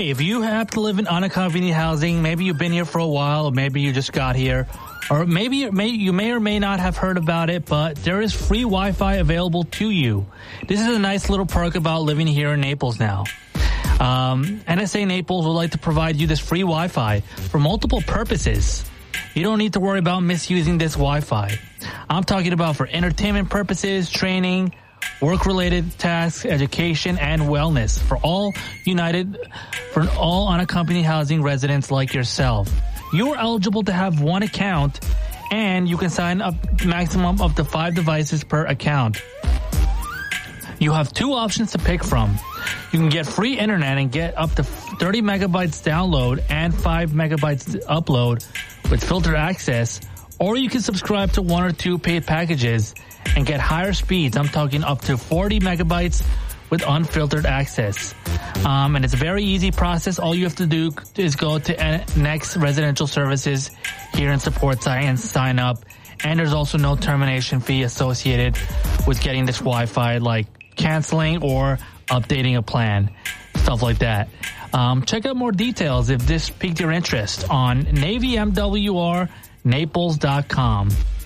hey, if you have to live in unaccompanied housing, maybe you've been here for a while, or maybe you just got here, or maybe you may or may not have heard about it, but there is free Wi-Fi available to you. This is a nice little perk about living here in Naples now. NSA Naples would like to provide you this free Wi-Fi for multiple purposes. You don't need to worry about misusing this Wi-Fi. I'm talking about for entertainment purposes, training, work-related tasks, education, and wellness for all unaccompanied housing residents like yourself. You are eligible to have one account, and you can sign up maximum up to 5 devices per account. You have 2 options to pick from. You can get free internet and get up to 30 megabytes download and 5 megabytes upload with filtered access, or you can subscribe to 1 or 2 paid packages and get higher speeds. I'm talking up to 40 megabytes with unfiltered access. And it's a very easy process. All you have to do is go to Next Residential Services here in support site and sign up. And there's also no termination fee associated with getting this Wi-Fi, like canceling or updating a plan, stuff like that. Check out more details if this piqued your interest on NavyMWRNaples.com.